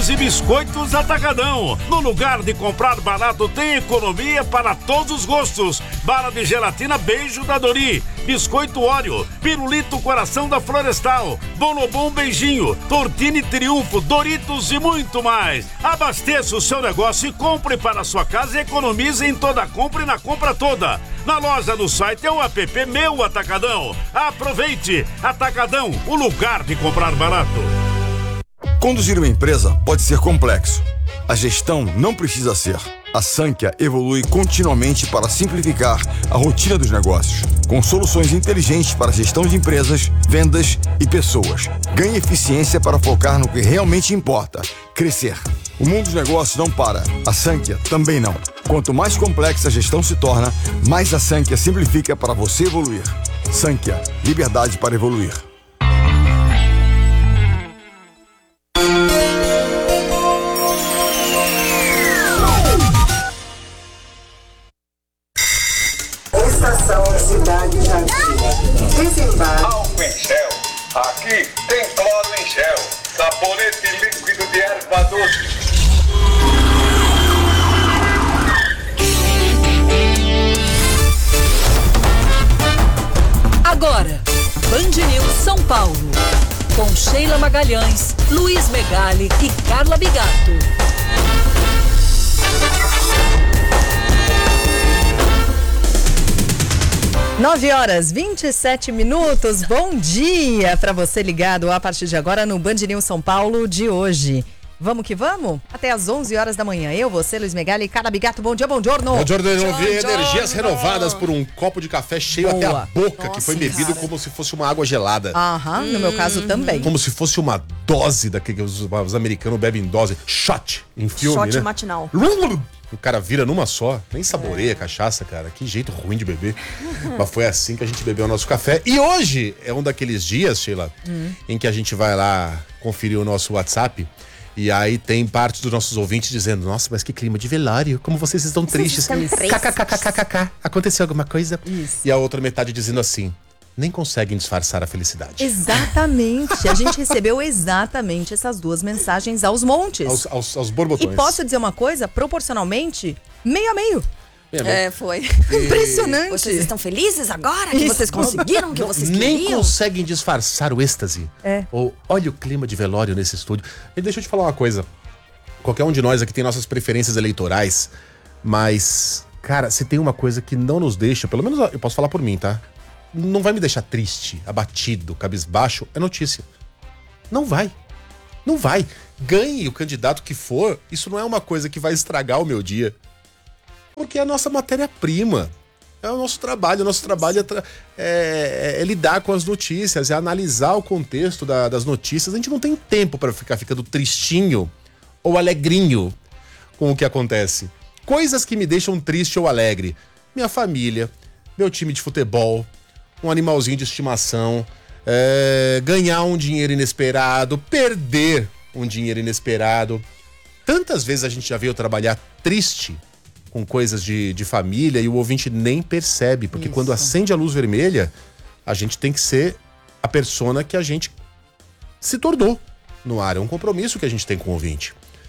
doces e biscoitos Atacadão. No lugar de comprar barato, tem economia para todos os gostos. Bala de gelatina Beijo da Dori, biscoito Oreo, pirulito Coração da Florestal, Bonobom Beijinho, Tortini Triunfo, Doritos e muito mais. Abasteça o seu negócio e compre para a sua casa e economize em toda a compra e na compra toda. Na loja, no site é o app Meu Atacadão. Aproveite! Atacadão, o lugar de comprar barato. Conduzir uma empresa pode ser complexo. A gestão não precisa ser. A Sankhya evolui continuamente para simplificar a rotina dos negócios, com soluções inteligentes para a gestão de empresas, vendas e pessoas. Ganhe eficiência para focar no que realmente importa: crescer. O mundo dos negócios não para. A Sankhya também não. Quanto mais complexa a gestão se torna, mais a Sankhya simplifica para você evoluir. Sankhya, liberdade para evoluir. Estação Cidade Jardim. Desembarque. Álcool em gel. Aqui tem cloro em gel. Sabonete líquido de erva doce. Agora, Band News São Paulo. Com Sheila Magalhães, Luiz Megali e Carla Bigato. 9h27. Bom dia para você ligado a partir de agora no Band News São Paulo de hoje. Vamos que vamos? Até às 11 horas da manhã. Eu, você, Luiz Megali e Carla Bigato. Bom dia, bom giorno. Bom giorno, energias renovadas por um copo de café cheio até a boca. Nossa, que foi bebido, cara, como se fosse uma água gelada. Aham, no meu caso também. Como se fosse uma dose daquele que os americanos bebem em dose. Shot em filme, Shot né? matinal. O cara vira numa só, nem saboreia a cachaça, cara. Que jeito ruim de beber. Mas foi assim que a gente bebeu o nosso café. E hoje é um daqueles dias, Sheila, em que a gente vai lá conferir o nosso WhatsApp. E aí tem parte dos nossos ouvintes dizendo: nossa, mas que clima de velório, como vocês estão tristes. KKKKKK. Aconteceu alguma coisa? Isso. E a outra metade dizendo assim: nem conseguem disfarçar a felicidade. Exatamente. A gente recebeu exatamente essas duas mensagens aos montes. Aos borbotões. E posso dizer uma coisa? Proporcionalmente, meio a meio. Foi. Impressionante. Vocês estão felizes agora? Que vocês conseguiram, que vocês queriam? Nem conseguem disfarçar o êxtase. É. Ou olha o clima de velório nesse estúdio. E deixa eu te falar uma coisa. Qualquer um de nós aqui tem nossas preferências eleitorais, mas, cara, se tem uma coisa que não nos deixa, pelo menos eu posso falar por mim, tá? Não vai me deixar triste, abatido, cabisbaixo, é notícia. Não vai. Não vai. Ganhe o candidato que for, isso não é uma coisa que vai estragar o meu dia. Porque é a nossa matéria-prima. É o nosso trabalho. O nosso trabalho é lidar com as notícias, é analisar o contexto das notícias. A gente não tem tempo para ficar ficando tristinho ou alegrinho com o que acontece. Coisas que me deixam triste ou alegre: minha família, meu time de futebol, um animalzinho de estimação, ganhar um dinheiro inesperado, perder um dinheiro inesperado. Tantas vezes a gente já veio trabalhar triste com coisas de família e o ouvinte nem percebe, porque quando acende a luz vermelha, a gente tem que ser a persona que a gente se tornou no ar. É um compromisso que a gente tem com o ouvinte.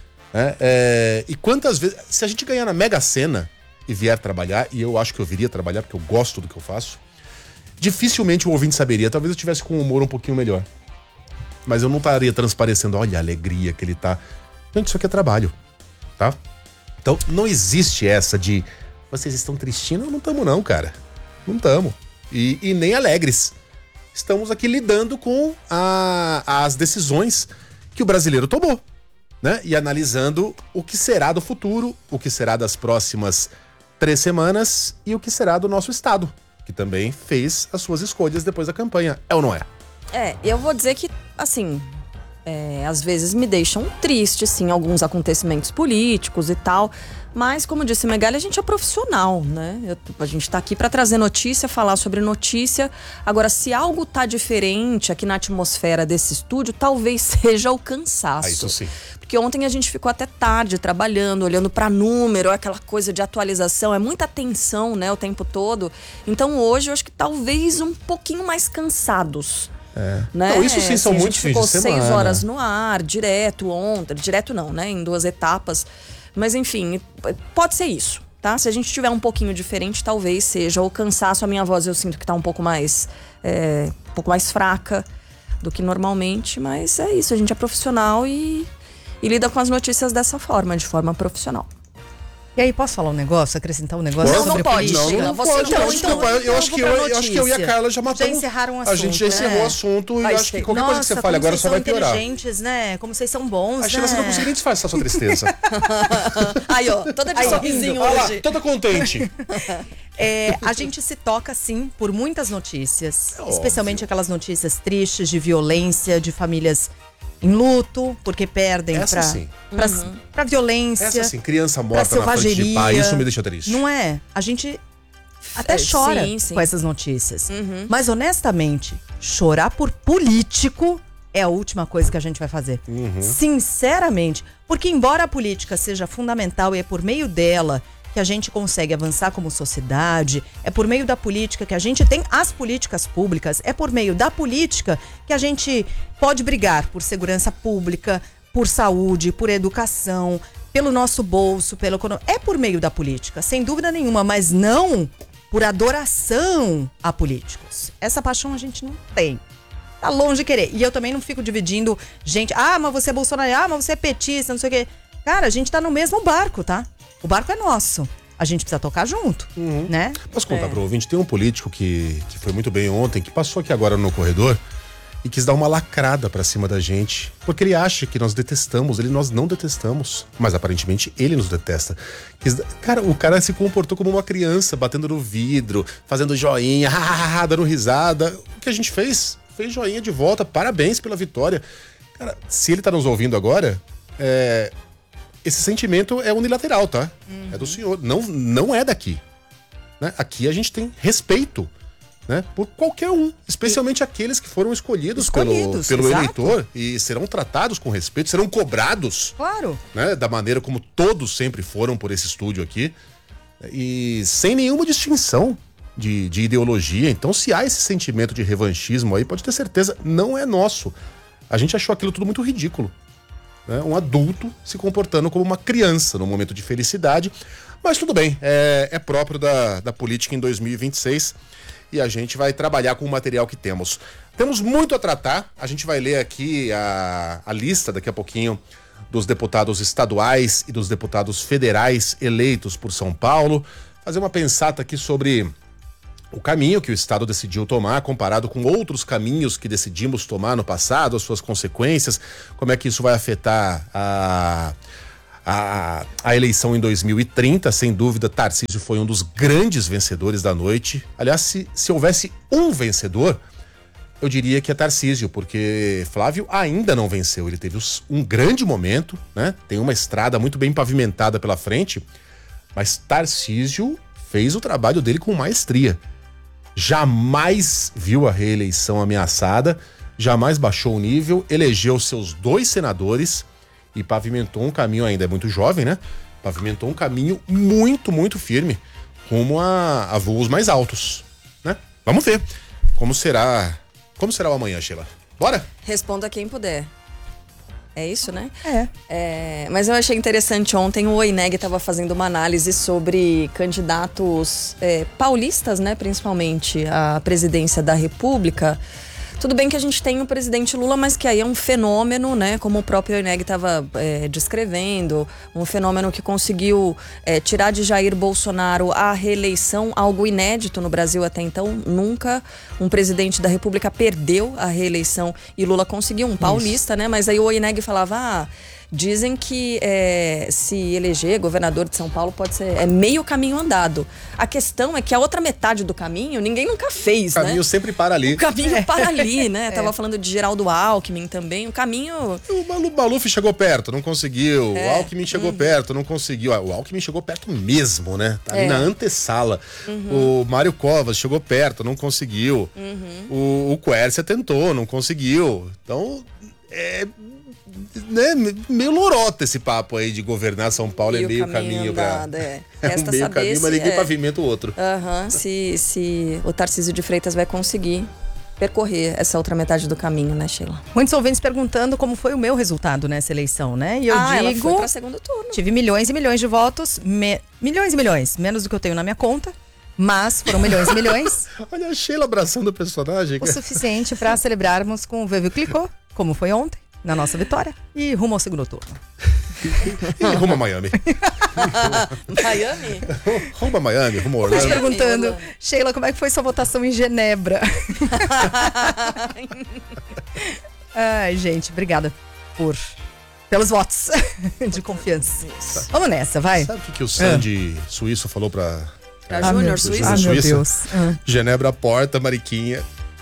E quantas vezes, se a gente ganhar na Mega Sena e vier trabalhar, e eu acho que eu viria trabalhar porque eu gosto do que eu faço, dificilmente o ouvinte saberia. Talvez eu tivesse com um humor um pouquinho melhor, mas eu não estaria transparecendo, olha a alegria que ele tá. Gente, isso aqui é trabalho, tá? Então, não existe essa de vocês estão tristinhos. Não estamos não, cara. Não estamos. E nem alegres. Estamos aqui lidando com as decisões que o brasileiro tomou, né? E analisando o que será do futuro, o que será das próximas 3 semanas e o que será do nosso estado, que também fez as suas escolhas depois da campanha. É ou não é? Eu vou dizer que, assim, às vezes me deixam triste, sim, alguns acontecimentos políticos e tal. Mas, como disse Megali, a gente é profissional, né? A gente tá aqui para trazer notícia, falar sobre notícia. Agora, se algo tá diferente aqui na atmosfera desse estúdio, talvez seja o cansaço. Isso sim. Porque ontem a gente ficou até tarde trabalhando, olhando para número, aquela coisa de atualização, é muita tensão, né, o tempo todo. Então hoje eu acho que talvez um pouquinho mais cansados. Né? Não, isso sim são Assim, muitos a gente ficou fins de semana. 6 horas no ar, direto ontem. Direto não, né? Em 2 etapas. Mas enfim, pode ser isso, tá? Se a gente tiver um pouquinho diferente, talvez seja. O cansaço, a minha voz eu sinto que tá um pouco mais fraca do que normalmente. Mas é isso, a gente é profissional e lida com as notícias dessa forma, de forma profissional. E aí, posso falar um negócio, acreditar um negócio Não, sobre não pode. política? Não pode. Eu acho que eu e a Carla já matamos. Já encerraram o A gente já assunto, encerrou né? o assunto e acho que qualquer coisa que você fale como agora vocês só vai piorar. são inteligentes, né? Como vocês são bons, A Sheila, né? você não consegue nem disfarçar sua tristeza. Aí, ó, toda de sorrisinho Olha lá, hoje. toda contente. A gente se toca, sim, por muitas notícias. óbvio. Especialmente aquelas notícias tristes de violência, de famílias em luto, porque perdem Essa sim. pra violência. Essa sim, criança pra morta na frente de selvageria. pai, isso me deixa triste. Não é? A gente até chora sim. com essas notícias. Mas, honestamente, chorar por político é a última coisa que a gente vai fazer. Sinceramente. Porque, embora a política seja fundamental e é por meio dela que a gente consegue avançar como sociedade, é por meio da política que a gente tem as políticas públicas, é por meio da política que a gente pode brigar por segurança pública, por saúde, por educação, pelo nosso bolso, pela economia. É por meio da política, sem dúvida nenhuma, mas não por adoração a políticos. Essa paixão a gente não tem. Tá longe de querer. E eu também não fico dividindo gente. Ah, mas você é bolsonarista. Ah, mas você é petista, não sei o quê. Cara, a gente tá no mesmo barco, tá? O barco é nosso. A gente precisa tocar junto, né? Posso contar pro ouvinte? Tem um político que foi muito bem ontem, que passou aqui agora no corredor e quis dar uma lacrada pra cima da gente, porque ele acha que nós detestamos, nós não detestamos, mas aparentemente ele nos detesta. Cara, o cara se comportou como uma criança, batendo no vidro, fazendo joinha, dando risada. O que a gente fez? Fez joinha de volta, parabéns pela vitória. Cara, se ele tá nos ouvindo agora, esse sentimento é unilateral, tá? É do senhor, não é daqui. Né? Aqui a gente tem respeito, né? Por qualquer um, especialmente aqueles que foram escolhidos pelo exato. eleitor e serão tratados com respeito, serão cobrados. Claro. Né? Da maneira como todos sempre foram por esse estúdio aqui e sem nenhuma distinção de ideologia. Então, se há esse sentimento de revanchismo aí, pode ter certeza, não é nosso. A gente achou aquilo tudo muito ridículo. Né? Um adulto se comportando como uma criança num momento de felicidade. Mas tudo bem, é próprio da política em 2026 e a gente vai trabalhar com o material que temos. Temos muito a tratar, a gente vai ler aqui a lista daqui a pouquinho dos deputados estaduais e dos deputados federais eleitos por São Paulo, fazer uma pensata aqui sobre o caminho que o Estado decidiu tomar comparado com outros caminhos que decidimos tomar no passado, as suas consequências, como é que isso vai afetar a eleição em 2030. Sem dúvida, Tarcísio foi um dos grandes vencedores da noite. Aliás, se houvesse um vencedor, eu diria que é Tarcísio, porque Flávio ainda não venceu. Ele teve um grande momento, né? Tem uma estrada muito bem pavimentada pela frente, mas Tarcísio fez o trabalho dele com maestria. Jamais viu a reeleição ameaçada, jamais baixou o nível, elegeu seus 2 senadores e pavimentou um caminho, ainda é muito jovem, né? Pavimentou um caminho muito, muito firme, rumo a voos mais altos, né? Vamos ver como será o amanhã, Sheila. Bora? Responda quem puder. É isso, né? É. Mas eu achei interessante, ontem o Oineg estava fazendo uma análise sobre candidatos paulistas, né? Principalmente à presidência da República. Tudo bem que a gente tem o presidente Lula, mas que aí é um fenômeno, né? Como o próprio Oineg estava descrevendo, um fenômeno que conseguiu tirar de Jair Bolsonaro a reeleição, algo inédito no Brasil até então. Nunca um presidente da República perdeu a reeleição e Lula conseguiu, um paulista, né? Mas aí o Oineg falava, dizem que se eleger governador de São Paulo pode ser meio caminho andado. A questão é que a outra metade do caminho ninguém nunca fez, né? O caminho sempre para ali. O caminho para ali, né? Tava falando de Geraldo Alckmin também. O caminho... O Maluf chegou perto, não conseguiu. O Alckmin chegou perto, não conseguiu. O Alckmin chegou perto mesmo, né? Tá ali na antessala. O Mário Covas chegou perto, não conseguiu. O Quércia tentou, não conseguiu. Então, meio lorota esse papo aí de governar São Paulo, é meio caminho andado, um meio caminho, mas ninguém pavimenta o outro. Se o Tarcísio de Freitas vai conseguir percorrer essa outra metade do caminho, né, Sheila? Muitos ouvintes perguntando como foi o meu resultado nessa eleição, né? E eu ela digo, foi pra segundo turno. tive milhões e milhões de votos, milhões e milhões, menos do que eu tenho na minha conta, mas foram milhões e milhões. Olha a Sheila abraçando o personagem. O suficiente para celebrarmos com o Veveu Clicô, como foi ontem, na nossa vitória, e rumo ao segundo turno. E rumo a Miami. Miami? Rumo a Miami, rumo a Orlando. Mas perguntando, Sheila, como é que foi sua votação em Genebra? Ai, gente, obrigada pelos votos de confiança. Vamos nessa, vai. Sabe o que o Sandy Suíço falou pra Júnior Suíço? Ah, meu Suíça? Deus. Genebra porta, Mariquinha.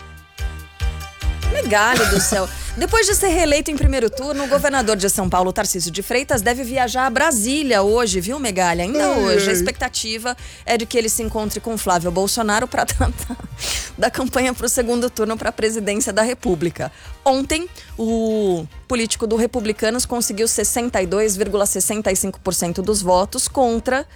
Megalho do céu. Depois de ser reeleito em primeiro turno, o governador de São Paulo, Tarcísio de Freitas, deve viajar a Brasília hoje, viu, Megalha? Ainda hoje. A expectativa é de que ele se encontre com Flávio Bolsonaro para tratar da campanha para o segundo turno para a presidência da República. Ontem, o político do Republicanos conseguiu 62,65% dos votos contra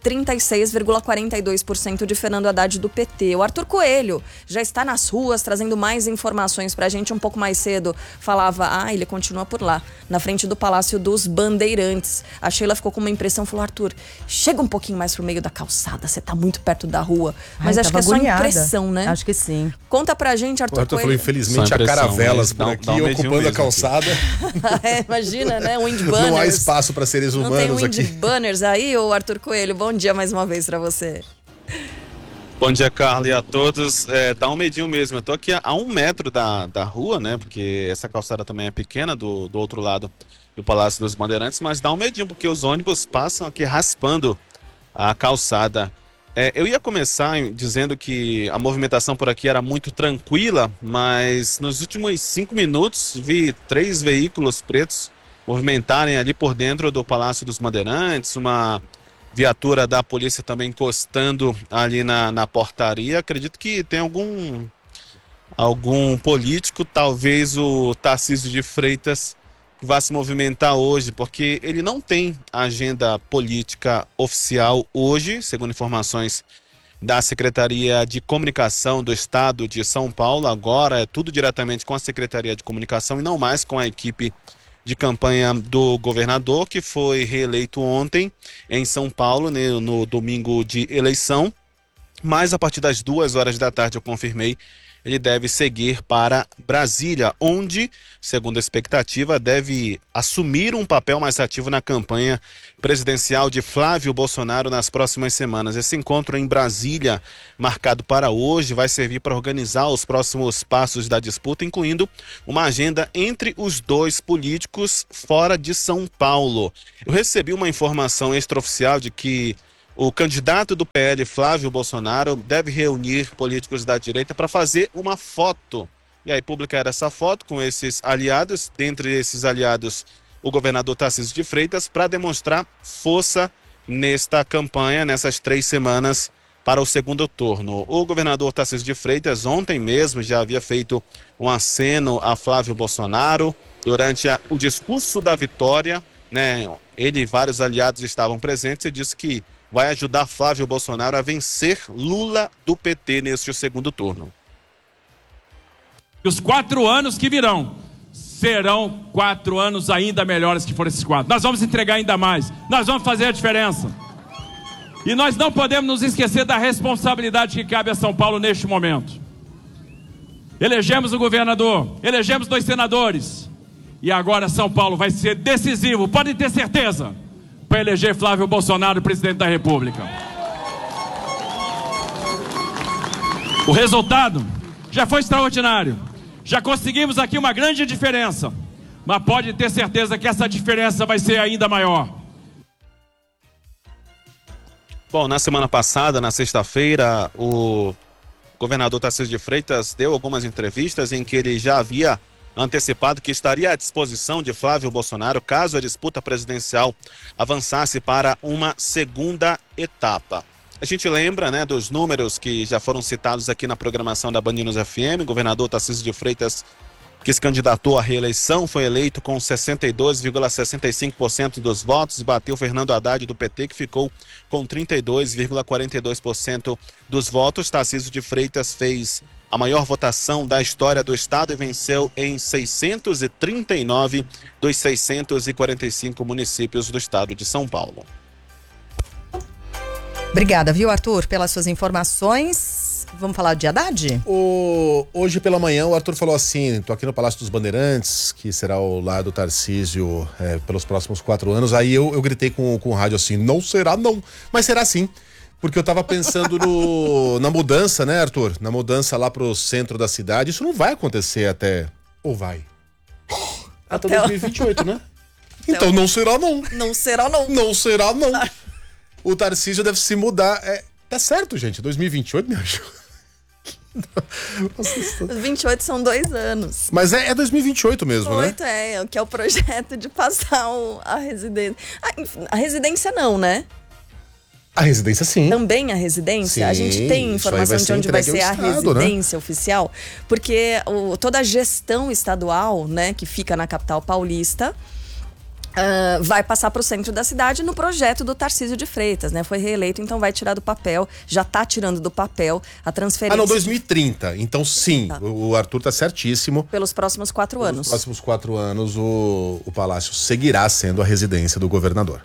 36,42% de Fernando Haddad do PT. O Arthur Coelho já está nas ruas trazendo mais informações pra gente. Um pouco mais cedo falava, ele continua por lá, na frente do Palácio dos Bandeirantes. A Sheila ficou com uma impressão, falou, Arthur, chega um pouquinho mais pro meio da calçada, você tá muito perto da rua. Mas acho que é só impressão, né? Acho que sim. Conta pra gente, Arthur O Arthur Coelho. falou, infelizmente, há caravelas por aqui, ocupando a calçada. Imagina, né? Wind banners. Não há espaço para seres humanos aqui. Não tem wind aqui. banners aí, ô Arthur Coelho? Bom dia mais uma vez pra você. Bom dia, Carla, e a todos. Dá um medinho mesmo. Eu tô aqui a 1 metro da rua, né? Porque essa calçada também é pequena do outro lado do Palácio dos Bandeirantes, mas dá um medinho, porque os ônibus passam aqui raspando a calçada. Eu ia começar dizendo que a movimentação por aqui era muito tranquila, mas nos últimos 5 minutos vi 3 veículos pretos movimentarem ali por dentro do Palácio dos Bandeirantes, uma viatura da polícia também encostando ali na portaria. Acredito que tem algum político, talvez o Tarcísio de Freitas, que vai se movimentar hoje, porque ele não tem agenda política oficial hoje, segundo informações da Secretaria de Comunicação do Estado de São Paulo. Agora é tudo diretamente com a Secretaria de Comunicação e não mais com a equipe de campanha do governador, que foi reeleito ontem em São Paulo, né, no domingo de eleição. Mas a partir das 2 horas da tarde, eu confirmei, ele deve seguir para Brasília, onde, segundo a expectativa, deve assumir um papel mais ativo na campanha presidencial de Flávio Bolsonaro nas próximas semanas. Esse encontro em Brasília, marcado para hoje, vai servir para organizar os próximos passos da disputa, incluindo uma agenda entre os dois políticos fora de São Paulo. Eu recebi uma informação extraoficial de que o candidato do PL, Flávio Bolsonaro, deve reunir políticos da direita para fazer uma foto. E aí publicar essa foto com esses aliados, dentre esses aliados o governador Tarcísio de Freitas, para demonstrar força nesta campanha, nessas 3 semanas para o segundo turno. O governador Tarcísio de Freitas ontem mesmo já havia feito um aceno a Flávio Bolsonaro durante o discurso da vitória, né? Ele e vários aliados estavam presentes e disse que vai ajudar Flávio Bolsonaro a vencer Lula do PT neste segundo turno. E os 4 anos que virão serão 4 anos ainda melhores que foram esses 4. Nós vamos entregar ainda mais. Nós vamos fazer a diferença. E nós não podemos nos esquecer da responsabilidade que cabe a São Paulo neste momento. Elegemos o governador, elegemos 2 senadores. E agora São Paulo vai ser decisivo, podem ter certeza, para eleger Flávio Bolsonaro presidente da República. O resultado já foi extraordinário. Já conseguimos aqui uma grande diferença. Mas pode ter certeza que essa diferença vai ser ainda maior. Bom, na semana passada, na sexta-feira, o governador Tarcísio de Freitas deu algumas entrevistas em que ele já havia antecipado que estaria à disposição de Flávio Bolsonaro caso a disputa presidencial avançasse para uma segunda etapa. A gente lembra, né, dos números que já foram citados aqui na programação da Band News FM. O governador Tarcísio de Freitas, que se candidatou à reeleição, foi eleito com 62,65% dos votos e bateu Fernando Haddad do PT, que ficou com 32,42% dos votos. Tarcísio de Freitas fez a maior votação da história do estado e venceu em 639 dos 645 municípios do estado de São Paulo. Obrigada, viu, Arthur, pelas suas informações. Vamos falar de Haddad? Hoje pela manhã o Arthur falou assim, tô aqui no Palácio dos Bandeirantes, que será o lar do Tarcísio pelos próximos 4 anos. Aí eu gritei com o rádio assim, não será não, mas será sim. Porque eu tava pensando na mudança, né, Arthur? Na mudança lá pro centro da cidade. Isso não vai acontecer até... Ou vai? Até 2028, né? Então não será não. Não será não. Não será não. O Tarcísio deve se mudar. Tá certo, gente. 2028, me ajuda. Os 28 são 2 anos. Mas é 2028 mesmo, 28 né? Que é o projeto de passar a residência. A residência não, né? A residência sim. Também a residência? Sim, a gente tem informação de onde vai ser a residência, né? Oficial? Porque toda a gestão estadual, né, que fica na capital paulista, vai passar para o centro da cidade no projeto do Tarcísio de Freitas, né? Foi reeleito, então vai tirar do papel, já está tirando do papel a transferência. 2030. Então sim, tá. O Arthur tá certíssimo. Pelos próximos 4 anos. Pelos próximos 4 anos o Palácio seguirá sendo a residência do governador.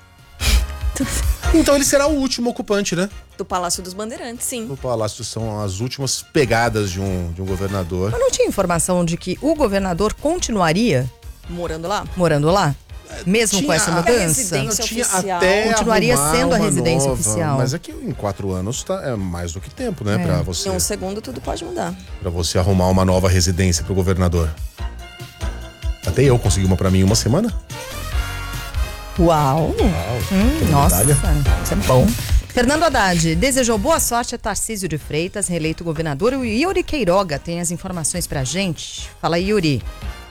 Então ele será o último ocupante, né? Do Palácio dos Bandeirantes, sim. O Palácio são as últimas pegadas de um governador. Mas não tinha informação de que o governador continuaria morando lá? Morando lá? Mesmo com essa mudança? Continuaria sendo a residência oficial. Mas é que em 4 anos é mais do que tempo, né? Pra você, em um segundo tudo pode mudar. Pra você arrumar uma nova residência pro governador. Até eu consegui uma pra mim em 1 semana. Uau! Nossa, isso é bom. Fernando Haddad desejou boa sorte a Tarcísio de Freitas, reeleito governador. O Yuri Queiroga tem as informações pra gente. Fala, Yuri.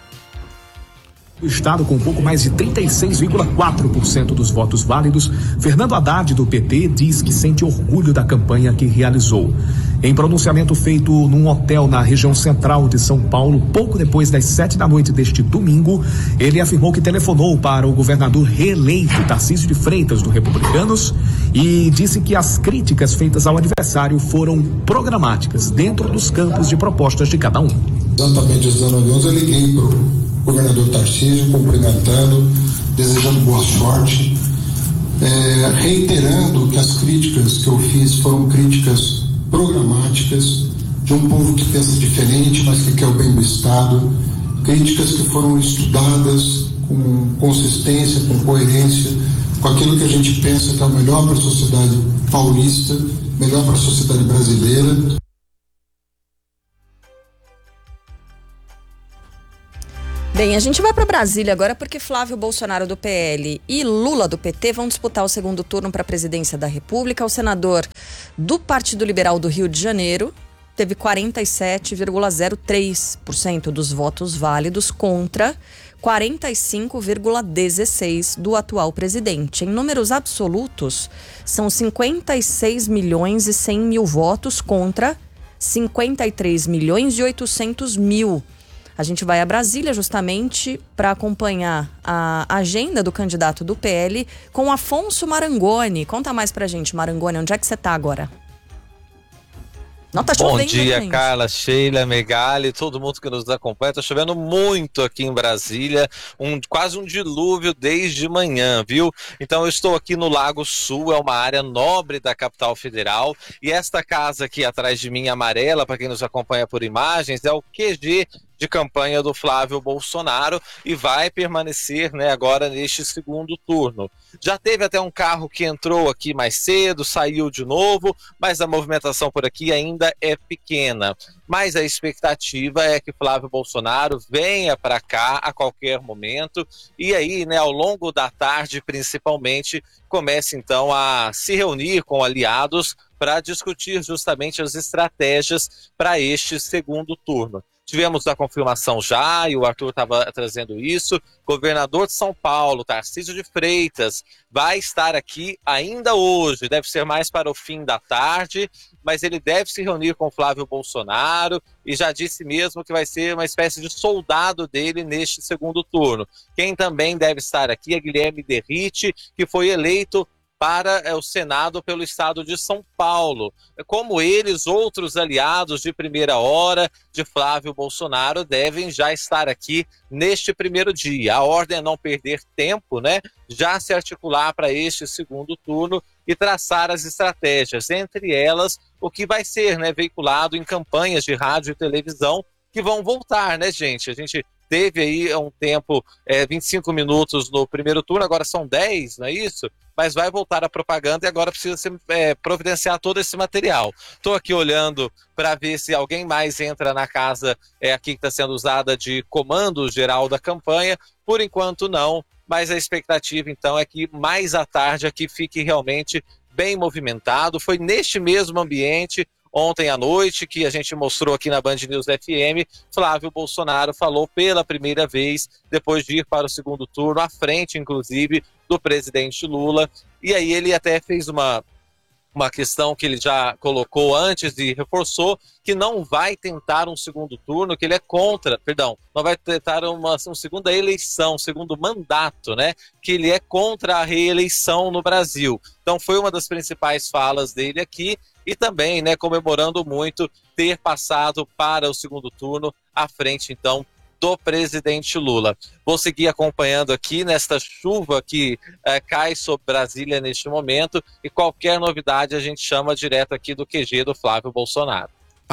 O estado com um pouco mais de 36,4% dos votos válidos, Fernando Haddad, do PT, diz que sente orgulho da campanha que realizou. Em pronunciamento feito num hotel na região central de São Paulo, pouco depois das 7 da noite deste domingo, ele afirmou que telefonou para o governador reeleito Tarcísio de Freitas, do Republicanos, e disse que as críticas feitas ao adversário foram programáticas, dentro dos campos de propostas de cada um. Exatamente às 19h11 eu liguei para o governador Tarcísio, cumprimentando, desejando boa sorte, reiterando que as críticas que eu fiz foram críticas programáticas de um povo que pensa diferente, mas que quer o bem do Estado, críticas que foram estudadas com consistência, com coerência, com aquilo que a gente pensa que é o melhor para a sociedade paulista, melhor para a sociedade brasileira. Bem, a gente vai para Brasília agora porque Flávio Bolsonaro do PL e Lula do PT vão disputar o segundo turno para a presidência da República. O senador do Partido Liberal do Rio de Janeiro teve 47,03% dos votos válidos contra 45,16% do atual presidente. Em números absolutos, são 56 milhões e 100 mil votos contra 53 milhões e 800 mil. A gente vai a Brasília justamente para acompanhar a agenda do candidato do PL com Afonso Marangoni. Conta mais pra gente, Marangoni, onde é que você tá agora? Não, tá chovendo. Bom dia, gente. Carla, Sheila, Megali, todo mundo que nos acompanha. Tá chovendo muito aqui em Brasília, quase um dilúvio desde manhã, viu? Então eu estou aqui no Lago Sul, é uma área nobre da capital federal, e esta casa aqui atrás de mim, amarela, para quem nos acompanha por imagens, é o QG de campanha do Flávio Bolsonaro e vai permanecer, né, agora neste segundo turno. Já teve até um carro que entrou aqui mais cedo, saiu de novo, mas a movimentação por aqui ainda é pequena. Mas a expectativa é que Flávio Bolsonaro venha para cá a qualquer momento e aí, né, ao longo da tarde, principalmente, comece então a se reunir com aliados para discutir justamente as estratégias para este segundo turno. Tivemos a confirmação já, e o Arthur estava trazendo isso, governador de São Paulo, Tarcísio de Freitas, vai estar aqui ainda hoje, deve ser mais para o fim da tarde, mas ele deve se reunir com Flávio Bolsonaro e já disse mesmo que vai ser uma espécie de soldado dele neste segundo turno. Quem também deve estar aqui é Guilherme Derrite, que foi eleito para o Senado pelo estado de São Paulo. Como eles, outros aliados de primeira hora de Flávio Bolsonaro devem já estar aqui neste primeiro dia. A ordem é não perder tempo, né? Já se articular para este segundo turno e traçar as estratégias, entre elas o que vai ser, né, veiculado em campanhas de rádio e televisão que vão voltar, né, gente? A gente teve aí um tempo, 25 minutos no primeiro turno, agora são 10, não é isso? Mas vai voltar a propaganda e agora precisa providenciar todo esse material. Estou aqui olhando para ver se alguém mais entra na casa aqui que está sendo usada de comando geral da campanha. Por enquanto não, mas a expectativa então é que mais à tarde aqui fique realmente bem movimentado. Foi neste mesmo ambiente ontem à noite, que a gente mostrou aqui na Band News FM, Flávio Bolsonaro falou pela primeira vez, depois de ir para o segundo turno, à frente, inclusive, do presidente Lula. E aí ele até fez uma questão que ele já colocou antes e reforçou, que não vai tentar um segundo turno, que ele é contra, não vai tentar uma segunda eleição, segundo mandato, né? Que ele é contra a reeleição no Brasil. Então foi uma das principais falas dele aqui e também, né, comemorando muito ter passado para o segundo turno à frente, então, do presidente Lula. Vou seguir acompanhando aqui nesta chuva que cai sobre Brasília neste momento e qualquer novidade a gente chama direto aqui do QG do Flávio Bolsonaro.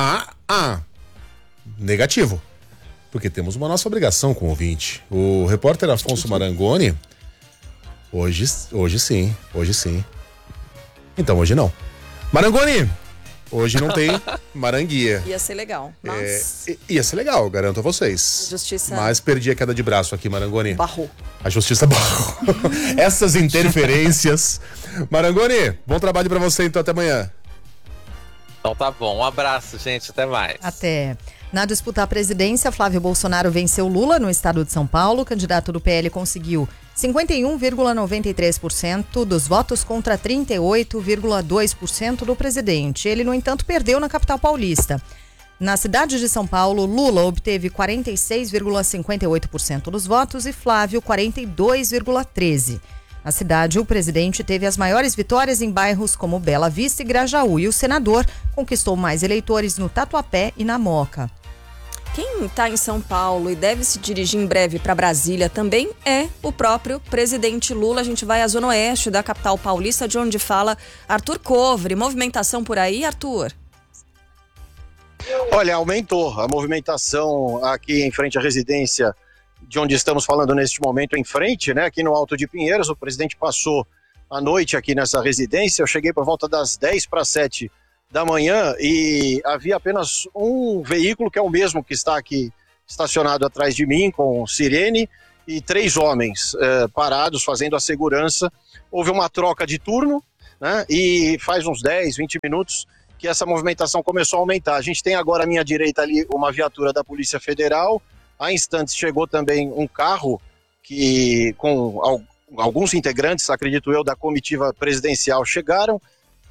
Negativo. Porque temos uma nossa obrigação com o ouvinte. O repórter Afonso Marangoni, hoje sim. Então hoje não. Marangoni, hoje não tem Maranguia. Ia ser legal. Ia ser legal, garanto a vocês. Justiça. Mas perdi a queda de braço aqui, Marangoni. Barrou. A justiça barrou. Essas interferências. Marangoni, bom trabalho pra você então, até amanhã. Então tá bom, um abraço, gente, até mais. Até. Na disputa à presidência, Flávio Bolsonaro venceu Lula no estado de São Paulo. O candidato do PL conseguiu 51,93% dos votos contra 38,2% do presidente. Ele, no entanto, perdeu na capital paulista. Na cidade de São Paulo, Lula obteve 46,58% dos votos e Flávio 42,13%. Na cidade, o presidente teve as maiores vitórias em bairros como Bela Vista e Grajaú e o senador conquistou mais eleitores no Tatuapé e na Moca. Quem está em São Paulo e deve se dirigir em breve para Brasília também é o próprio presidente Lula. A gente vai à zona oeste da capital paulista, de onde fala Arthur Covre. Movimentação por aí, Arthur? Olha, aumentou a movimentação aqui em frente à residência de onde estamos falando neste momento, em frente, né? Aqui no Alto de Pinheiros. O presidente passou a noite aqui nessa residência. Eu cheguei por volta das 10:07 da manhã e havia apenas um veículo, que é o mesmo que está aqui estacionado atrás de mim, com sirene, e 3 homens parados fazendo a segurança. Houve uma troca de turno, né? E faz uns 10, 20 minutos que essa movimentação começou a aumentar. A gente tem agora à minha direita ali uma viatura da Polícia Federal. Há instantes chegou também um carro que, com alguns integrantes, acredito eu, da comitiva presidencial chegaram.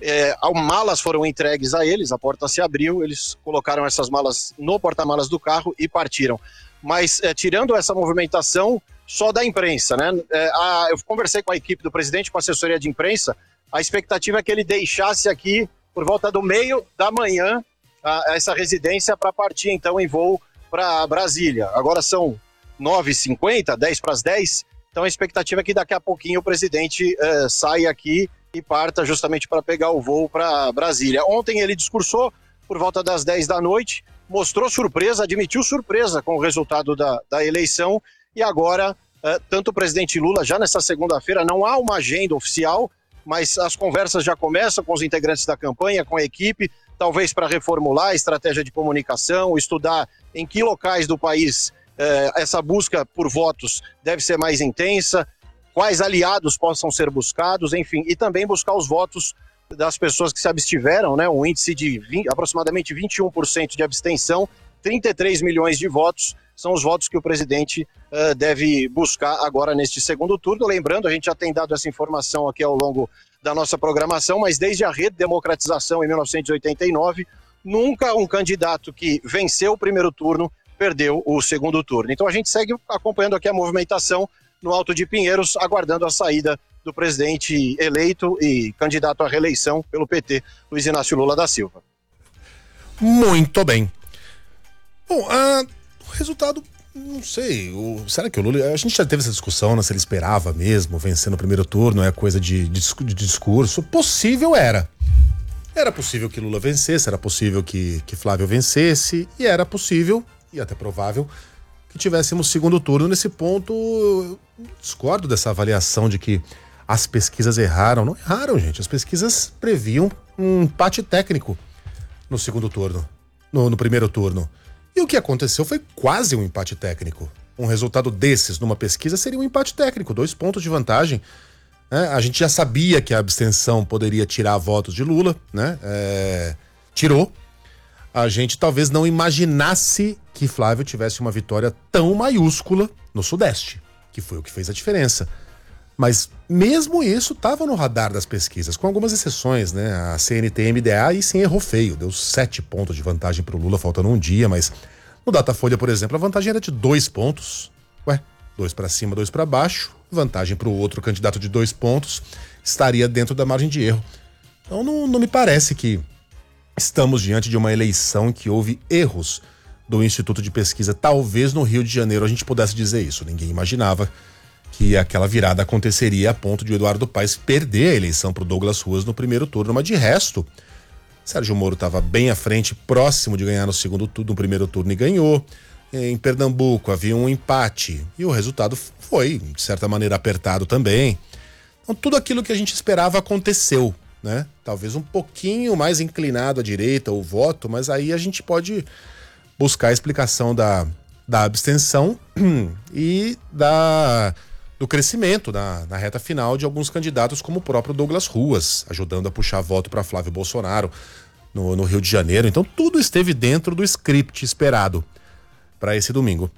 Malas foram entregues a eles, a porta se abriu, eles colocaram essas malas no porta-malas do carro e partiram. Mas tirando essa movimentação só da imprensa, né? Eu conversei com a equipe do presidente, com a assessoria de imprensa, a expectativa é que ele deixasse aqui por volta do meio da manhã essa residência para partir então em voo para Brasília. Agora são 9h50, 10:10, então a expectativa é que daqui a pouquinho o presidente saia aqui e parta justamente para pegar o voo para Brasília. Ontem ele discursou por volta das 10 da noite, mostrou surpresa, admitiu surpresa com o resultado da eleição e agora, tanto o presidente Lula, já nessa segunda-feira, não há uma agenda oficial, mas as conversas já começam com os integrantes da campanha, com a equipe, talvez para reformular a estratégia de comunicação, estudar em que locais do país essa busca por votos deve ser mais intensa, quais aliados possam ser buscados, enfim, e também buscar os votos das pessoas que se abstiveram, né? Um índice de aproximadamente 21% de abstenção, 33 milhões de votos, são os votos que o presidente deve buscar agora neste segundo turno. Lembrando, a gente já tem dado essa informação aqui ao longo da nossa programação, mas desde a redemocratização em 1989, nunca um candidato que venceu o primeiro turno perdeu o segundo turno. Então a gente segue acompanhando aqui a movimentação no Alto de Pinheiros, aguardando a saída do presidente eleito e candidato à reeleição pelo PT, Luiz Inácio Lula da Silva. Muito bem. Bom, o resultado, não sei, será que o Lula... A gente já teve essa discussão, né, se ele esperava mesmo vencer no primeiro turno, é coisa de discurso. Possível era. Era possível que Lula vencesse, era possível que Flávio vencesse, e era possível, e até provável, que tivéssemos segundo turno. Nesse ponto, eu discordo dessa avaliação de que as pesquisas erraram. Não erraram, gente. As pesquisas previam um empate técnico no segundo turno, no primeiro turno. E o que aconteceu foi quase um empate técnico. Um resultado desses numa pesquisa seria um empate técnico, 2 pontos de vantagem. A gente já sabia que a abstenção poderia tirar votos de Lula, né? Tirou. A gente talvez não imaginasse que Flávio tivesse uma vitória tão maiúscula no Sudeste, que foi o que fez a diferença. Mas mesmo isso estava no radar das pesquisas, com algumas exceções, né? A CNT-MDA e sim errou feio, deu 7 pontos de vantagem para o Lula, faltando um dia, mas no Datafolha, por exemplo, a vantagem era de 2 pontos. 2 para cima, 2 para baixo, vantagem para o outro candidato de 2 pontos, estaria dentro da margem de erro. Então não me parece que estamos diante de uma eleição que houve erros do Instituto de Pesquisa. Talvez no Rio de Janeiro a gente pudesse dizer isso, ninguém imaginava que aquela virada aconteceria a ponto de o Eduardo Paes perder a eleição para o Douglas Ruas no primeiro turno, mas de resto, Sérgio Moro estava bem à frente, próximo de ganhar no primeiro turno e ganhou. Em Pernambuco havia um empate e o resultado foi, de certa maneira, apertado também. Então tudo aquilo que a gente esperava aconteceu, né? Talvez um pouquinho mais inclinado à direita o voto, mas aí a gente pode buscar a explicação da abstenção e do crescimento na reta final de alguns candidatos, como o próprio Douglas Ruas, ajudando a puxar voto para Flávio Bolsonaro no Rio de Janeiro. Então tudo esteve dentro do script esperado para esse domingo.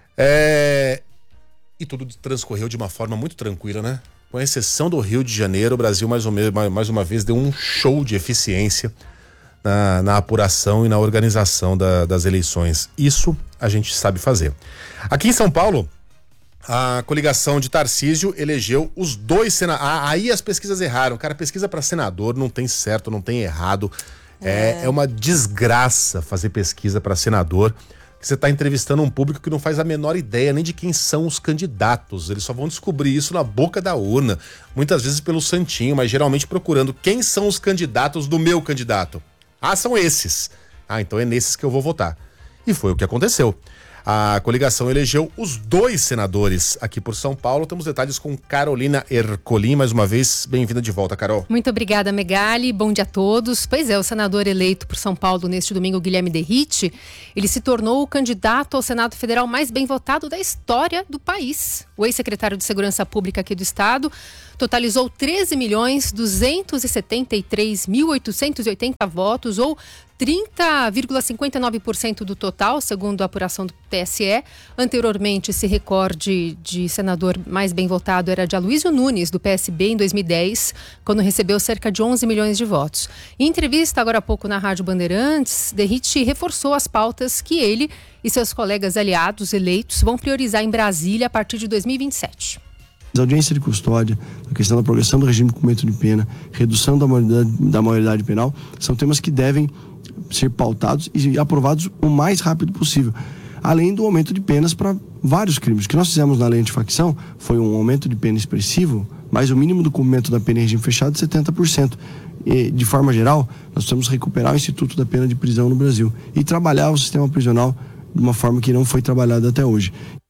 E tudo transcorreu de uma forma muito tranquila, né? Com exceção do Rio de Janeiro, o Brasil mais uma vez deu um show de eficiência na apuração e na organização das eleições. Isso a gente sabe fazer. Aqui em São Paulo, a coligação de Tarcísio elegeu os 2 senadores. Aí as pesquisas erraram. Cara, pesquisa para senador não tem certo, não tem errado. É uma desgraça fazer pesquisa para senador. Você está entrevistando um público que não faz a menor ideia nem de quem são os candidatos. Eles só vão descobrir isso na boca da urna. Muitas vezes pelo santinho, mas geralmente procurando quem são os candidatos do meu candidato. São esses. Então é nesses que eu vou votar. E foi o que aconteceu. A coligação elegeu os 2 senadores aqui por São Paulo. Temos detalhes com Carolina Ercolim. Mais uma vez, bem-vinda de volta, Carol. Muito obrigada, Megali. Bom dia a todos. Pois é, o senador eleito por São Paulo neste domingo, Guilherme Derrite, ele se tornou o candidato ao Senado Federal mais bem votado da história do país. O ex-secretário de Segurança Pública aqui do estado totalizou 13.273.880 votos, ou 30,59% do total, segundo a apuração do TSE. Anteriormente, esse recorde de senador mais bem votado era de Aloysio Nunes, do PSB, em 2010, quando recebeu cerca de 11 milhões de votos. Em entrevista agora há pouco na Rádio Bandeirantes, Derrite reforçou as pautas que ele e seus colegas aliados eleitos vão priorizar em Brasília a partir de 2027. A audiência de custódia, a questão da progressão do regime de cumprimento de pena, redução da maioridade penal, são temas que devem ser pautados e aprovados o mais rápido possível. Além do aumento de penas para vários crimes. O que nós fizemos na lei antifacção foi um aumento de pena expressivo, mas o mínimo do cumprimento da pena em regime fechado de 70%. E, de forma geral, nós precisamos recuperar o Instituto da Pena de Prisão no Brasil e trabalhar o sistema prisional de uma forma que não foi trabalhada até hoje.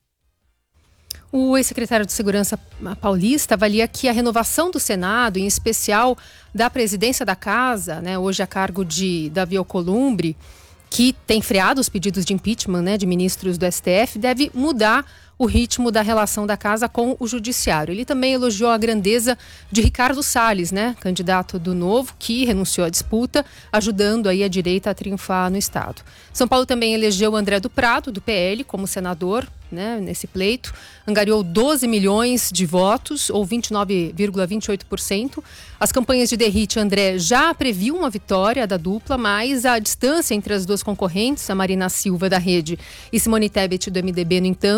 O ex-secretário de Segurança paulista avalia que a renovação do Senado, em especial da presidência da Casa, né, hoje a cargo de Davi Alcolumbre, que tem freado os pedidos de impeachment, né, de ministros do STF, deve mudar o ritmo da relação da Casa com o Judiciário. Ele também elogiou a grandeza de Ricardo Salles, né, candidato do Novo, que renunciou à disputa, ajudando aí a direita a triunfar no estado. São Paulo também elegeu André do Prado, do PL, como senador, né, nesse pleito. Angariou 12 milhões de votos, ou 29,28%. As campanhas de Derrite e André já previam uma vitória da dupla, mas a distância entre as duas concorrentes, a Marina Silva da Rede e Simone Tebet do MDB, no entanto,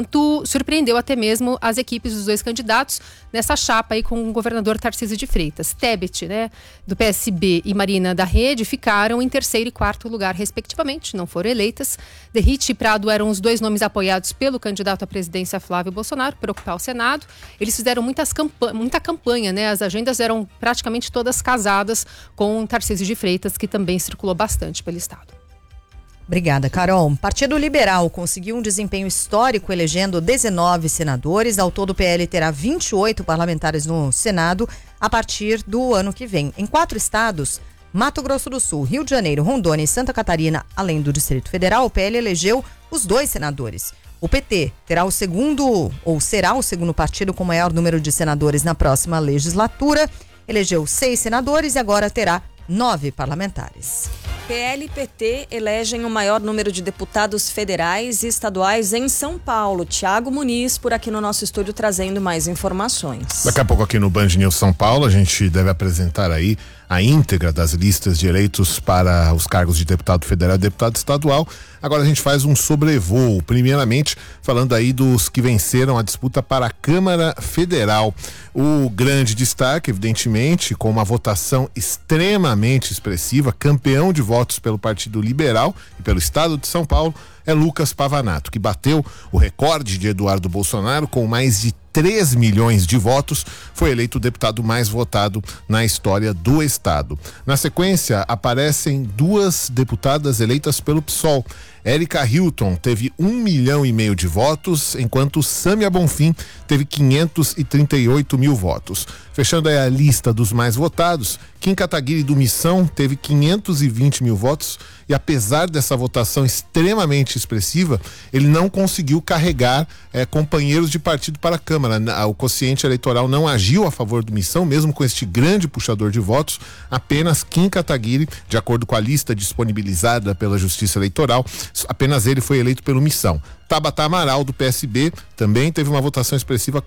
surpreendeu até mesmo as equipes dos dois candidatos nessa chapa aí com o governador Tarcísio de Freitas. Tebet, né, do PSB, e Marina da Rede ficaram em terceiro e quarto lugar, respectivamente, não foram eleitas. Derrite e Prado eram os dois nomes apoiados pelo candidato à presidência Flávio Bolsonaro para ocupar o Senado. Eles fizeram muita campanha, né? As agendas eram praticamente todas casadas com Tarcísio de Freitas, que também circulou bastante pelo estado. Obrigada, Carol. Partido Liberal conseguiu um desempenho histórico elegendo 19 senadores. Ao todo, o PL terá 28 parlamentares no Senado a partir do ano que vem. Em 4 estados, Mato Grosso do Sul, Rio de Janeiro, Rondônia e Santa Catarina, além do Distrito Federal, o PL elegeu os 2 senadores. O PT terá o segundo, ou será o segundo partido com maior número de senadores na próxima legislatura. Elegeu 6 senadores e agora terá 9 parlamentares. PL e PT elegem o maior número de deputados federais e estaduais em São Paulo. Tiago Muniz, por aqui no nosso estúdio, trazendo mais informações. Daqui a pouco aqui no Band News São Paulo, a gente deve apresentar aí a íntegra das listas de eleitos para os cargos de deputado federal e deputado estadual. Agora a gente faz um sobrevoo, primeiramente falando aí dos que venceram a disputa para a Câmara Federal. O grande destaque, evidentemente, com uma votação extremamente expressiva, campeão de votos pelo Partido Liberal e pelo Estado de São Paulo, é Lucas Pavanato, que bateu o recorde de Eduardo Bolsonaro com mais de 3 milhões de votos, foi eleito o deputado mais votado na história do estado. Na sequência, aparecem 2 deputadas eleitas pelo PSOL. Érica Hilton teve 1,5 milhão de votos, enquanto Sâmia Bonfim teve 538 mil votos. Fechando aí a lista dos mais votados, Kim Kataguiri do Missão teve 520 mil votos e, apesar dessa votação extremamente expressiva, ele não conseguiu carregar companheiros de partido para a Câmara. O quociente eleitoral não agiu a favor do Missão, mesmo com este grande puxador de votos. Apenas Kim Kataguiri, de acordo com a lista disponibilizada pela Justiça Eleitoral, apenas ele foi eleito pelo Missão. Tabata Amaral, do PSB, também teve uma votação expressiva,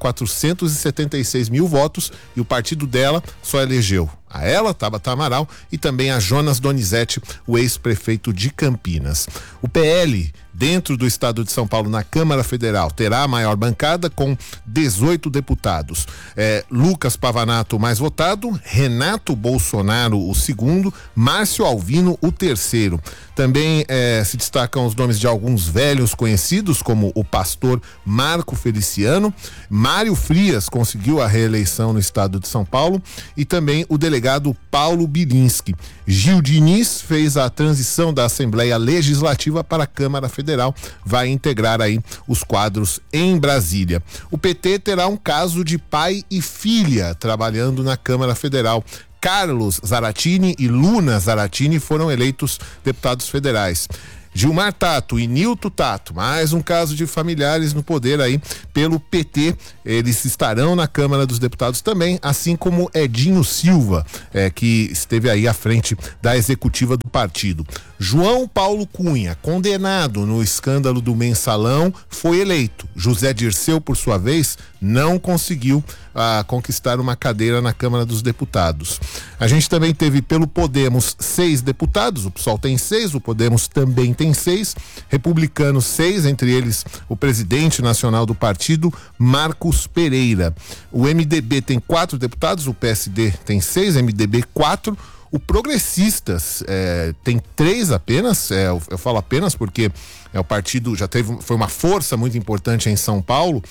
476 mil votos, e o partido dela só elegeu a ela, Tabata Amaral, e também a Jonas Donizete, o ex-prefeito de Campinas. O PL, dentro do estado de São Paulo, na Câmara Federal, terá a maior bancada com 18 deputados. Lucas Pavanato, o mais votado, Renato Bolsonaro, o segundo, Márcio Alvino, o terceiro. Também se destacam os nomes de alguns velhos conhecidos, como o pastor Marco Feliciano. Mário Frias conseguiu a reeleição no estado de São Paulo, e também o delegado Paulo Bilinski. Gil Diniz fez a transição da Assembleia Legislativa para a Câmara Federal, vai integrar aí os quadros em Brasília. O PT terá um caso de pai e filha trabalhando na Câmara Federal. Carlos Zaratini e Luna Zaratini foram eleitos deputados federais. Gilmar Tato e Nilton Tato, mais um caso de familiares no poder aí pelo PT. Eles estarão na Câmara dos Deputados também, assim como Edinho Silva, que esteve aí à frente da executiva do partido. João Paulo Cunha, condenado no escândalo do Mensalão, foi eleito. José Dirceu, por sua vez, não conseguiu conquistar uma cadeira na Câmara dos Deputados. A gente também teve pelo Podemos 6 deputados, o PSOL tem 6, o Podemos também tem 6, republicanos 6, entre eles o presidente nacional do partido, Marcos Pereira. O MDB tem 4 deputados, o PSD tem 6, MDB 4. O Progressistas tem 3 apenas, eu falo apenas porque o partido já foi uma força muito importante em São Paulo,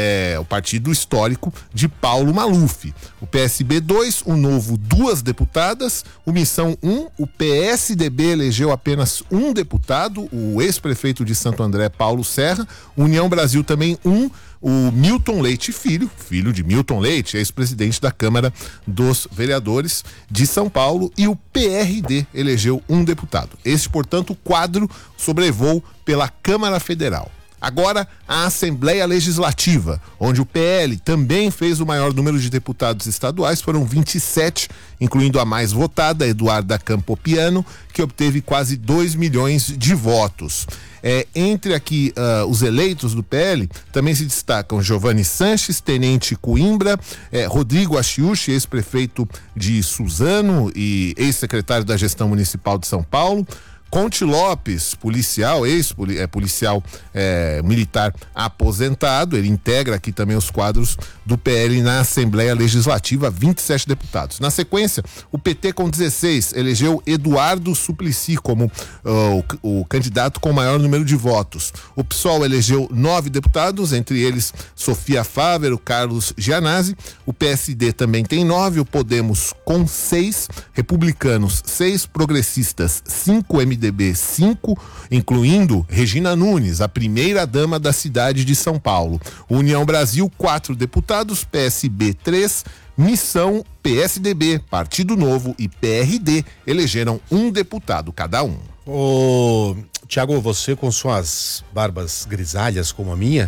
o partido histórico de Paulo Maluf. O PSB 2, o Novo 2 deputadas, o Missão 1, o PSDB elegeu apenas 1 deputado, o ex-prefeito de Santo André, Paulo Serra, União Brasil também 1, o Milton Leite filho de Milton Leite, ex-presidente da Câmara dos Vereadores de São Paulo, e o PRD elegeu 1 deputado. Este, portanto, o quadro sobrevoo pela Câmara Federal. Agora, a Assembleia Legislativa, onde o PL também fez o maior número de deputados estaduais, foram 27, incluindo a mais votada, Eduarda Campopiano, que obteve quase 2 milhões de votos. Entre aqui os eleitos do PL, também se destacam Giovanni Sanches, Tenente Coimbra, Rodrigo Achiuchi, ex-prefeito de Suzano e ex-secretário da Gestão Municipal de São Paulo, Conte Lopes, policial, policial militar aposentado, ele integra aqui também os quadros do PL na Assembleia Legislativa, 27 deputados. Na sequência, o PT com 16 elegeu Eduardo Suplicy como o candidato com maior número de votos. O PSOL elegeu 9 deputados, entre eles Sofia Fávero, Carlos Gianazzi. O PSD também tem 9, o Podemos com 6, Republicanos 6, Progressistas 5, MDB 5, incluindo Regina Nunes, a primeira-dama da cidade de São Paulo. União Brasil, 4 deputados, PSB 3, Missão, PSDB, Partido Novo e PRD elegeram 1 deputado cada um. Ô, Tiago, você com suas barbas grisalhas como a minha,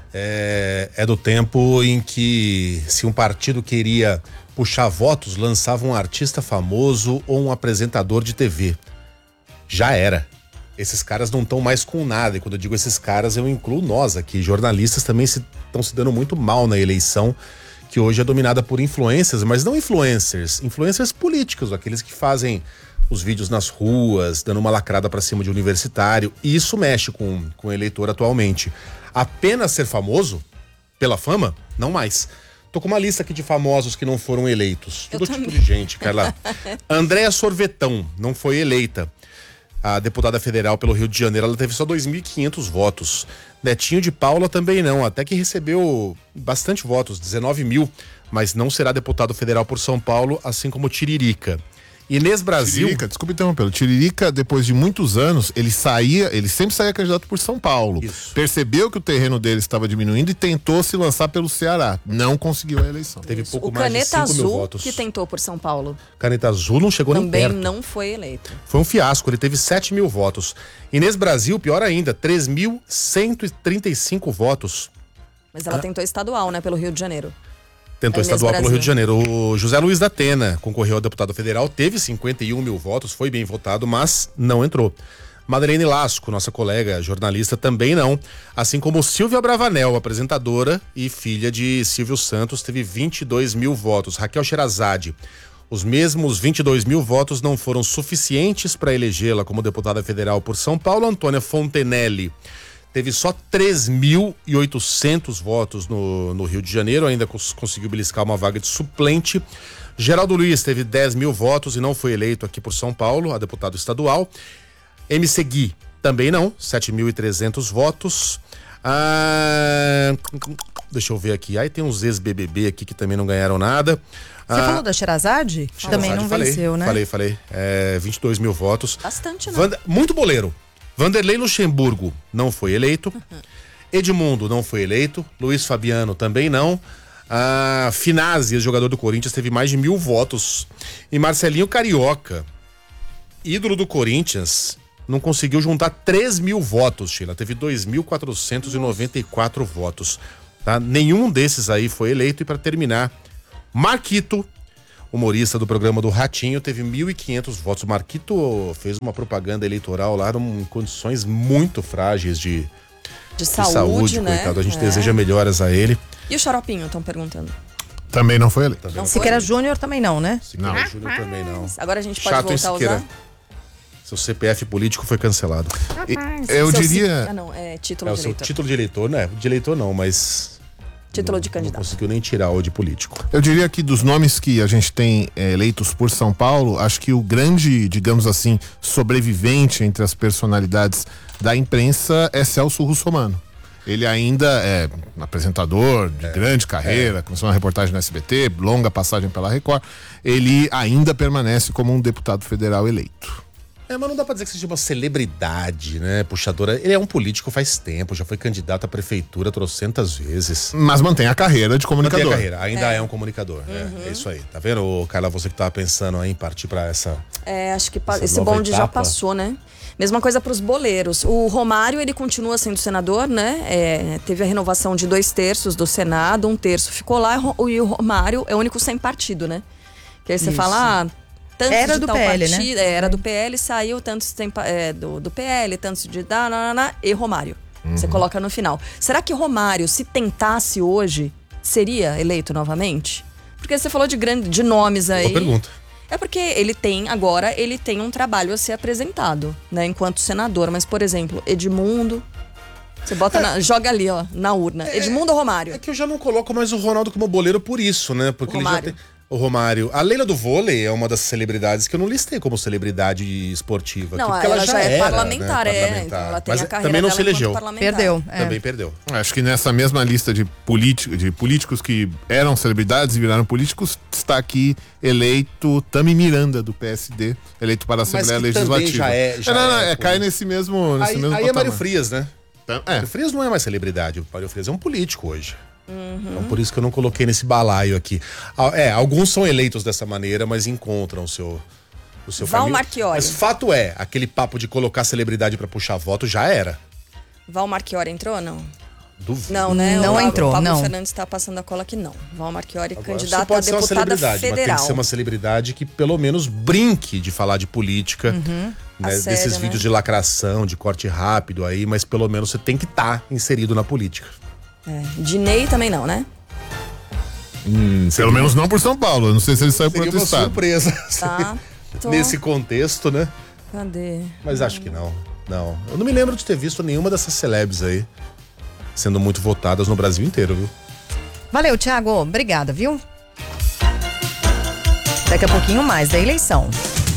é do tempo em que se um partido queria puxar votos, lançava um artista famoso ou um apresentador de TV. Já era. Esses caras não estão mais com nada, e quando eu digo esses caras, eu incluo nós aqui. Jornalistas também estão se dando muito mal na eleição, que hoje é dominada por influencers, mas não influencers políticos, aqueles que fazem os vídeos nas ruas, dando uma lacrada pra cima de universitário, e isso mexe com o eleitor atualmente. Apenas ser famoso, pela fama, não mais. Tô com uma lista aqui de famosos que não foram eleitos. Todo tipo de gente, Carla. Andréa Sorvetão não foi eleita. A deputada federal pelo Rio de Janeiro, ela teve só 2.500 votos. Netinho de Paula também não, até que recebeu bastante votos, 19 mil, mas não será deputado federal por São Paulo, assim como Tiririca. Inês Brasil... Tiririca, desculpa interrompê-lo. Tiririca, depois de muitos anos, ele sempre saía candidato por São Paulo. Isso. Percebeu que o terreno dele estava diminuindo e tentou se lançar pelo Ceará. Não conseguiu a eleição. Teve pouco mais de 5 mil votos. Que tentou por São Paulo. Caneta Azul não chegou nem perto. Também não foi eleito. Foi um fiasco, ele teve 7 mil votos. Inês Brasil, pior ainda, 3.135 votos. Mas ela tentou estadual, né, pelo Rio de Janeiro. Tentou estadual pelo Rio de Janeiro. O José Luiz da Atena concorreu a deputado federal, teve 51 mil votos, foi bem votado, mas não entrou. Madeleine Lasco, nossa colega jornalista, também não. Assim como Silvia Bravanel, apresentadora e filha de Silvio Santos, teve 22 mil votos. Raquel Sherazade, os mesmos 22 mil votos não foram suficientes para elegê-la como deputada federal por São Paulo. Antônia Fontenelle teve só 3.800 votos no Rio de Janeiro, ainda conseguiu beliscar uma vaga de suplente. Geraldo Luiz teve 10 mil votos e não foi eleito aqui por São Paulo, a deputado estadual. MC Gui também não, 7.300 votos. Deixa eu ver aqui. Aí tem uns ex-BBB aqui que também não ganharam nada. Você falou da Sherazade? Também não venceu, né? Falei. 22 mil votos. Bastante, né? Muito boleiro. Vanderlei Luxemburgo não foi eleito. Edmundo não foi eleito. Luiz Fabiano também não. Finazzi, jogador do Corinthians, teve mais de 1.000 votos. E Marcelinho Carioca, ídolo do Corinthians, não conseguiu juntar 3.000 votos, Sheila. Teve 2.494 votos. Tá? Nenhum desses aí foi eleito. E para terminar, Marquito, humorista do programa do Ratinho, teve 1.500 votos. O Marquito fez uma propaganda eleitoral lá em condições muito frágeis de saúde, né? Coitado. A gente deseja melhoras a ele. E o Xaropinho, estão perguntando? Também não foi eleito. Siqueira Júnior também não, né? Siqueira Júnior também não. Agora a gente pode voltar a usar? Seu CPF político foi cancelado. Eu diria... título de eleitor. Título de eleitor, né? De eleitor não, mas... Título de candidato. Não conseguiu nem tirar o de político. Eu diria que dos nomes que a gente tem eleitos por São Paulo, acho que o grande, digamos assim, sobrevivente entre as personalidades da imprensa é Celso Russomano. Ele ainda é apresentador de grande carreira, começou uma reportagem no SBT, longa passagem pela Record. Ele ainda permanece como um deputado federal eleito. Mas não dá pra dizer que seja uma celebridade, né, puxadora. Ele é um político faz tempo, já foi candidato à prefeitura trocentas vezes. Mas mantém a carreira de comunicador. Mantém a carreira, ainda é um comunicador. É isso aí. Tá vendo, Carla, você que tava pensando aí em partir pra essa... acho que esse bonde já passou, né? Mesma coisa pros boleiros. O Romário, ele continua sendo senador, né? Teve a renovação de 2/3 do Senado, 1/3 ficou lá, e o Romário é o único sem partido, né? Que aí você fala... tantos era de do tal PL, partido, né? Era do PL, saiu tantos do PL, tantos de e Romário. Você coloca no final. Será que Romário, se tentasse hoje, seria eleito novamente? Porque você falou de nomes aí. Boa pergunta. É porque ele tem um trabalho a ser apresentado, né, enquanto senador. Mas, por exemplo, Edmundo, você bota joga ali, ó, na urna. Edmundo ou Romário? É que eu já não coloco mais o Ronaldo como boleiro por isso, né? Porque ele já tem... O Romário. A Leila do vôlei é uma das celebridades que eu não listei como celebridade esportiva. Não, porque ela já é parlamentar, né? Então ela tem mas a carreira também não dela se elegeu. Perdeu. Também perdeu. Acho que nessa mesma lista de políticos que eram celebridades e viraram políticos, está aqui eleito Tami Miranda, do PSD, eleito para a Assembleia Legislativa. Cai nesse mesmo Aí é Mário Frias, né? Mário Frias não é mais celebridade, o Mário Frias é um político hoje. Então por isso que eu não coloquei nesse balaio aqui. Alguns são eleitos dessa maneira, mas encontram o seu Val Marchiori. Mas fato é, aquele papo de colocar celebridade pra puxar voto já era. Val Marchiori entrou ou não? Duvido. Não, né? Não entrou, o Pablo não. Fernandes tá passando a cola que não. Val Marchiori, candidata a pode ser uma deputada celebridade, federal. mas tem que ser uma celebridade que pelo menos brinque de falar de política, né, sério, desses vídeos de lacração, de corte rápido aí, mas pelo menos você tem que estar inserido na política. Dinei também não, né? Pelo menos não por São Paulo. Eu não sei se ele saiu por outro estado. Surpresa. Tá. Nesse contexto, né? Cadê? Mas acho que não. Não. Eu não me lembro de ter visto nenhuma dessas celebs aí sendo muito votadas no Brasil inteiro, viu? Valeu, Thiago. Obrigada, viu? Daqui a pouquinho mais da eleição.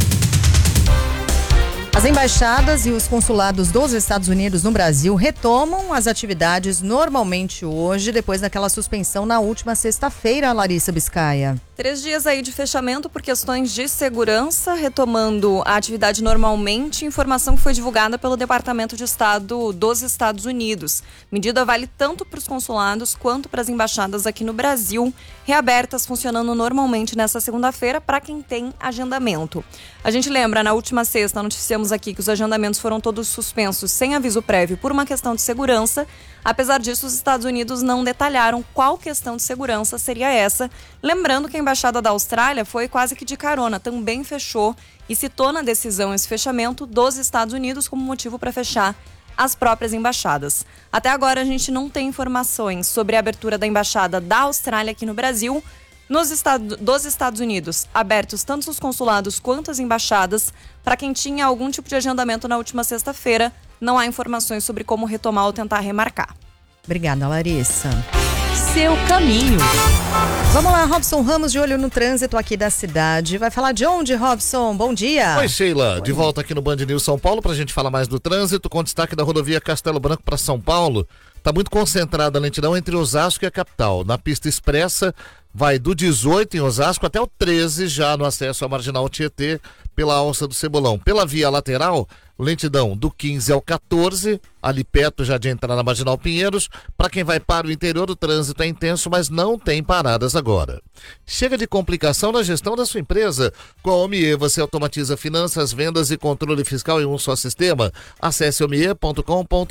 As embaixadas e os consulados dos Estados Unidos no Brasil retomam as atividades normalmente hoje, depois daquela suspensão na última sexta-feira, Larissa Biscaia. 3 dias aí de fechamento por questões de segurança, retomando a atividade normalmente, informação que foi divulgada pelo Departamento de Estado dos Estados Unidos. Medida vale tanto para os consulados quanto para as embaixadas aqui no Brasil, reabertas, funcionando normalmente nessa segunda-feira para quem tem agendamento. A gente lembra, na última sexta, noticiamos aqui que os agendamentos foram todos suspensos sem aviso prévio por uma questão de segurança. Apesar disso, os Estados Unidos não detalharam qual questão de segurança seria essa. Lembrando que a Embaixada da Austrália foi quase que de carona, também fechou e citou na decisão esse fechamento dos Estados Unidos como motivo para fechar as próprias embaixadas. Até agora a gente não tem informações sobre a abertura da Embaixada da Austrália aqui no Brasil. Dos Estados Unidos, abertos tanto os consulados quanto as embaixadas. Para quem tinha algum tipo de agendamento na última sexta-feira, não há informações sobre como retomar ou tentar remarcar. Obrigada, Larissa. Seu caminho. Vamos lá, Robson Ramos, de olho no trânsito aqui da cidade. Vai falar de onde, Robson? Bom dia. Oi, Sheila. De volta aqui no Band News São Paulo pra gente falar mais do trânsito, com destaque da rodovia Castelo Branco para São Paulo. Tá muito concentrada a lentidão entre Osasco e a capital. Na pista expressa, vai do 18 em Osasco até o 13, já no acesso à Marginal Tietê, pela alça do Cebolão. Pela via lateral, lentidão do 15 ao 14, ali perto já de entrar na Marginal Pinheiros. Para quem vai para o interior, o trânsito é intenso, mas não tem paradas agora. Chega de complicação na gestão da sua empresa. Com a Omie, você automatiza finanças, vendas e controle fiscal em um só sistema. Acesse omie.com.br.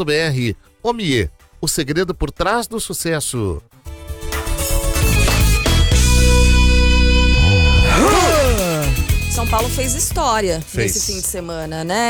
Omie, o segredo por trás do sucesso. São Paulo fez história Fez. nesse fim de semana, né?